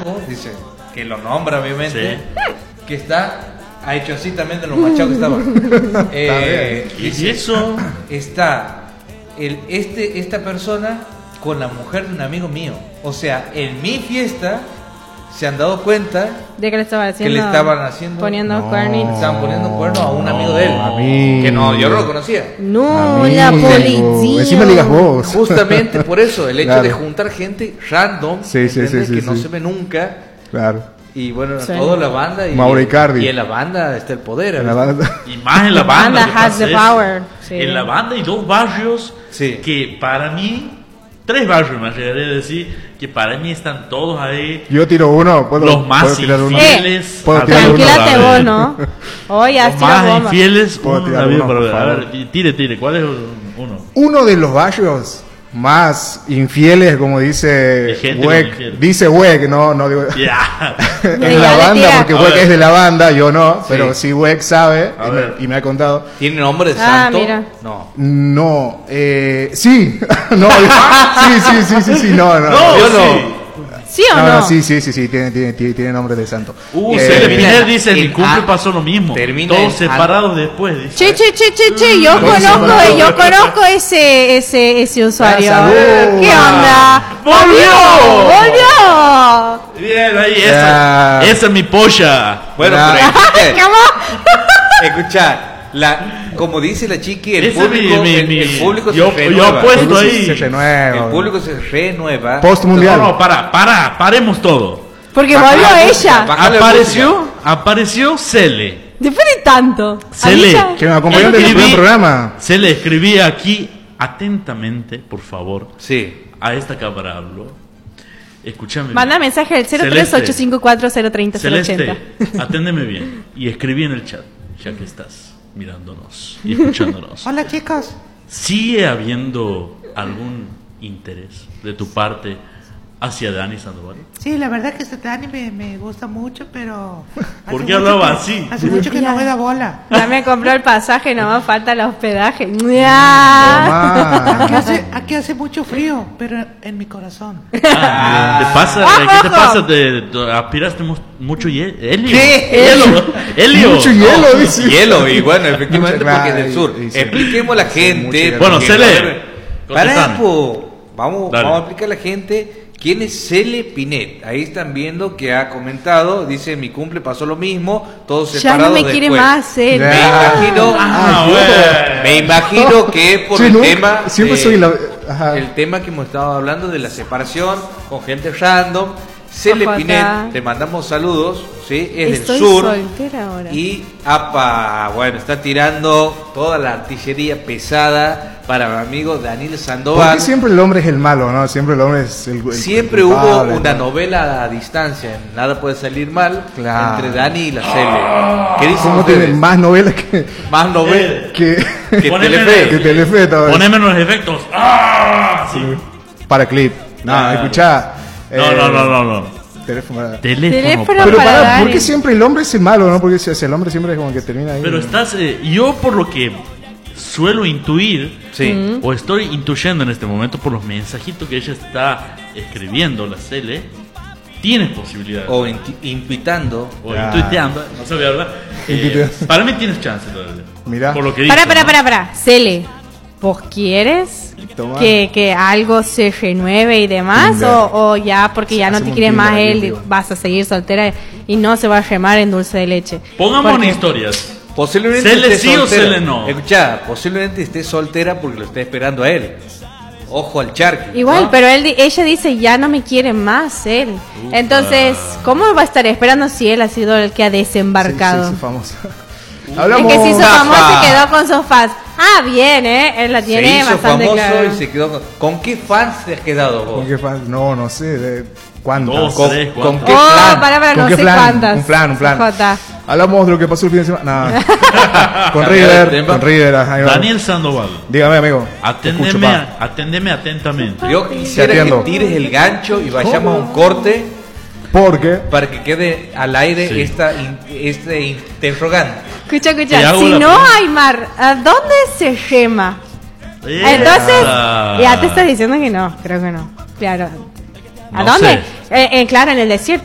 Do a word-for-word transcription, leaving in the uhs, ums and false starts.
Franco, dice, que lo nombra obviamente, sí. que está, ha hecho así también de los machados que estaban. eh, ¿Y dice, eso? Está el, este, esta persona con la mujer de un amigo mío. O sea, en mi fiesta se han dado cuenta de que le estaban haciendo, que le estaban haciendo poniendo no, cuernitos. Estaban poniendo cuernos a un no, amigo de él. Amigo. Que no, yo no lo conocía. No, amigo. la policía. Encima le digas vos. Justamente por eso, el hecho claro. de juntar gente random, sí, sí, sí, que sí, no sí. se ve nunca. Claro. Y bueno, sí. toda la banda y, Mauro Icardi. y en la banda está el poder. En la banda. Y más en la banda. La banda has the power. Sí. En la banda hay dos barrios sí. que para mí, tres barrios me llegaré a decir, que para mí están todos ahí. Yo tiro uno, ¿puedo, los más ¿puedo tirar uno? infieles. ¿Puedo tirar Tranquilate uno? vos, ¿no? Hoy has los tirado más bomba. infieles. ¿Puedo Uno, tirar David, uno, por a favor? ver, tire, tire. ¿Cuál es uno? Uno de los barrios más infieles, como dice Weck, dice Weck, no, no digo yeah. en la banda, porque a Weck ver. es de la banda, yo no, sí. pero si Weck sabe a y me, y me ha contado. ¿Tiene nombre de Ah, santo? mira. No. No, eh, sí, no, sí, sí, sí, sí, sí, no, no, No, Yo sí. no. ¿Sí o no, no? no, sí, sí, sí, sí, tiene, tiene, tiene, tiene nombre de santo. Uh, Eh, Cele termina Piner en- dice, en mi en cumple A. pasó lo mismo. Termina Todos en separados A. después. Dice. Che, che, che, che, che, yo ¿Cómo se conozco, llama? yo conozco ese, ese, ese usuario. Ah, salud. ¿Qué onda? ¡Volvió! ¡Volvió! Bien, ahí, esa, Ya. esa es mi polla. Bueno, Ya. pero escucha, ¿Cómo? escucha, la, como dice la chiqui, el Ese público, es mi- el, mi- el público yo- se yo renueva. apuesto se- ahí. se renueva. El público se renueva. Post No, mundial. no, para, para, paremos todo. Porque Baja volvió la música, ella. baja la Apareció, música. apareció Cele. Después de tanto. Cele. Avisa. Que me acompañó en el Escribí- primer programa. Cele, escribía aquí atentamente, por favor, Sí. a esta cámara hablo. Escúchame. Manda mensaje al cero tres ocho cinco cuatro cero tres cero cero Celeste, ochenta. aténdeme bien y escribí en el chat, ya que estás mirándonos y escuchándonos. Hola, chicos. ¿Sigue habiendo algún interés de tu parte hacia Dani Sandoval? Sí, la verdad que este Dani me, me gusta mucho, pero... ¿Por hace qué mucho hablaba que- así? Hace mucho que no me da bola. Ya me compró el pasaje, nomás falta el hospedaje. Aquí Tomá. hace, aquí hace mucho frío, pero en mi corazón. Ah, ¿Te pasa? ¡Ah, ¿Qué te ojo! pasa? ¿Te, te aspiraste mu- mucho hielo? ¿Helio? ¿Qué? ¿Helio? ¿Helio? Mucho hielo, dice. Hielo, y bueno, efectivamente Mucho- porque es del sur. Ay, sí. Expliquemos a la gente. Mucho Bueno, porque- Cele, Para, contestame. po. Vamos, Dale. vamos a explicar a la gente quién es Cele Pinet. Ahí están viendo que ha comentado, dice, en mi cumple pasó lo mismo, todos Ya separados no me quiere después. más él. Me imagino, Ah, bueno. me imagino que es por Sí, el nunca- tema, siempre de- soy la- ajá. el tema que hemos estado hablando de la separación con gente random. Cele Ojo Pinet, acá. te mandamos saludos, sí, es Estoy del sur. soltera ahora. Y apa, bueno, está tirando toda la artillería pesada para mi amigo Daniel ¿Por Sandoval. qué siempre el hombre es el malo, no? Siempre el hombre es el, el Siempre el hubo culpable, una ¿no? novela a distancia, en Nada puede salir mal, Claro. entre Dani y la Cele. ¿Qué dicen ¿Cómo ustedes? tienen más novelas que, Más novela que, que Poneme- Telefe. que Telefe? todo eso? Poneme los efectos. ¡Ah! Sí. Para clip. No, Ah. escuchá. No, eh, no, no, no, no. Teléfono. Teléfono. Teléfono para- Pero para para, Dani. ¿por qué siempre el hombre es el malo, no? Porque si si el hombre siempre es como que termina ahí. Pero estás. eh, yo, por lo que suelo intuir, Sí. o estoy intuyendo en este momento por los mensajitos que ella está escribiendo, la Cele, tienes posibilidades. O inti- invitando. O Ya. intuiteando, no sabía hablar. Eh, Intuiteando. para mí tienes chance todavía. Mirá. Por lo que dice. Para, para, ¿no? para, para. Cele, ¿vos quieres Toma. que, que algo se renueve y demás? Tinder. O, o ya, porque ya no te Hacemos quiere un más Tinder, él, digo. vas a seguir soltera y no se va a remar en dulce de leche. Pongamos Porque- en historias. Posiblemente Cele esté sí o soltera. Cele no. Escuchá, posiblemente esté soltera porque lo está esperando a él. Ojo al charqui. Igual, ¿no? pero él, di- ella dice, ya no me quiere más él. Entonces, ¿cómo va a estar esperando si él ha sido el que ha desembarcado? Sí, sí, sí, famoso. Es Hablamos. que se hizo Zafa. famoso y quedó con sus fans. Ah, bien, ¿eh? Él la se tiene hizo bastante famoso claro. y se quedó con... ¿Con qué fans te has quedado vos? ¿Con qué fan? No, no sé. De, ¿Cuántas? Dos, Con- tres, con cuatro. qué Oh, plan? para, para, ¿Con no qué sé plan? cuántas. Un plan, un plan. Jota. Hablamos de lo que pasó el fin de semana. No. con Cambiar de River, tema. con River. ahí va. Daniel Sandoval, Dígame, amigo. Te escucho, aténdeme, pa. aténdeme atentamente. Yo quisiera Te que atiendo. tires el gancho y vayamos a un corte Porque para que quede al aire Sí. esta in- este interrogante. Escucha, Te escucha. hago Si la no pregunta. hay mar, ¿a dónde se rema? Esa. Entonces, ya te estás diciendo que no, creo que no. Claro. ¿A No dónde? sé. Eh, eh, claro, en el desierto.